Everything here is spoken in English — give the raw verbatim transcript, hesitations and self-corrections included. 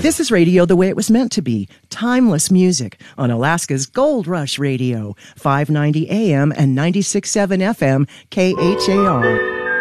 This is radio the way it was meant to be. Timeless music on Alaska's Gold Rush Radio, five ninety A M and ninety-six point seven F M, K H A R.